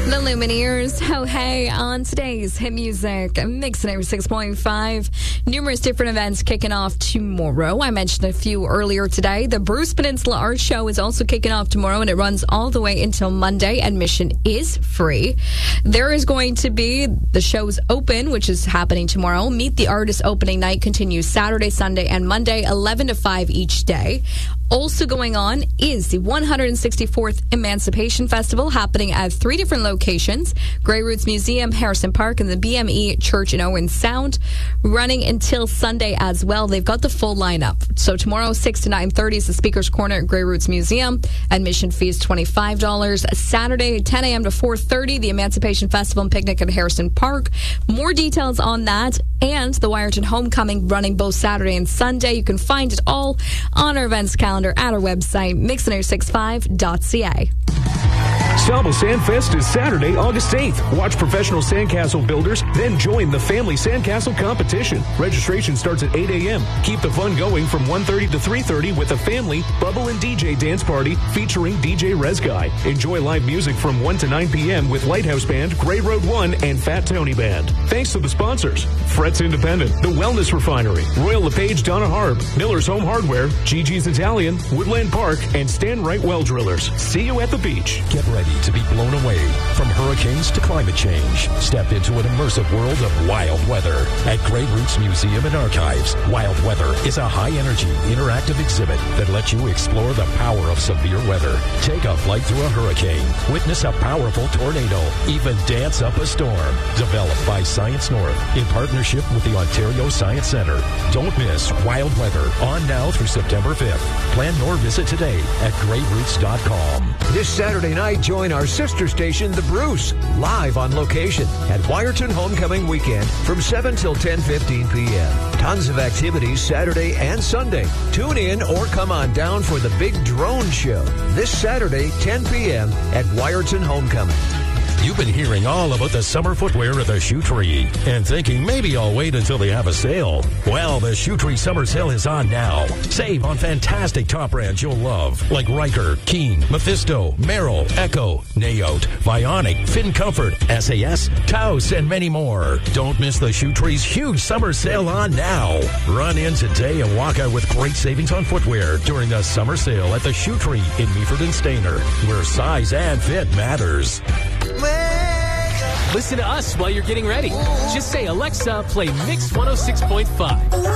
The Lumineers, oh hey, on today's Hit Music, Mix 96.5. Numerous different events kicking off tomorrow. I mentioned a few earlier today. The Bruce Peninsula Art Show is also kicking off tomorrow, and it runs all the way until Monday. Admission is free. There is going to be the show's open, which is happening tomorrow. Meet the Artist opening night continues Saturday, Sunday, and Monday, 11 to 5 each day. Also going on is the 164th Emancipation Festival, happening at 3 different locations: Grey Roots Museum, Harrison Park, and the BME Church in Owen Sound, running until Sunday as well. They've got the full lineup. So tomorrow, 6 to 9:30 is the Speaker's Corner at Grey Roots Museum. Admission fee is $25. Saturday, 10 a.m. to 4:30, the Emancipation Festival and Picnic at Harrison Park. More details on that and the Wyerton Homecoming running both Saturday and Sunday. You can find it all on our events calendar at our website, mix1065.ca. Sauble Sandfest is Saturday, August 8th. Watch professional sandcastle builders, then join the family sandcastle competition. Registration starts at 8 a.m. Keep the fun going from 1:30 to 3:30 with a family bubble and DJ dance party featuring DJ Rezguy. Enjoy live music from 1 to 9 p.m. with Lighthouse Band, Grey Road 1, and Fat Tony Band. Thanks to the sponsors: Fretz Independent, The Wellness Refinery, Royal LePage Donna Harb, Miller's Home Hardware, Gigi's Italian, Woodland Park, and Stan Wright Well Drillers. See you at the beach. Get ready to be blown away from hurricanes to climate change. Step into an immersive world of wild weather at Grey Roots Museum and Archives. Wild Weather is a high-energy, interactive exhibit that lets you explore the power of severe weather. Take a flight through a hurricane, witness a powerful tornado, even dance up a storm. Developed by Science North in partnership with the Ontario Science Centre. Don't miss Wild Weather, on now through September 5th. Plan your visit today at greyroots.com. This Saturday night, join our sister station, The Bruce, live on location at Wyerton Homecoming Weekend from 7 till 10:15 p.m. Tons of activities Saturday and Sunday. Tune in or come on down for the big drone show this Saturday, 10 p.m. at Wyerton Homecoming. You've been hearing all about the summer footwear at the Shoe Tree and thinking maybe I'll wait until they have a sale. Well, the Shoe Tree summer sale is on now. Save on fantastic top brands you'll love, like Riker, Keen, Mephisto, Merrill, Echo, Naote, Vionic, Fin Comfort, SAS, Taos, and many more. Don't miss the Shoe Tree's huge summer sale on now. Run in today and walk out with great savings on footwear during the summer sale at the Shoe Tree in Meaford and Stayner, where size and fit matters. Listen to us while you're getting ready. Just say, Alexa, play Mix 106.5.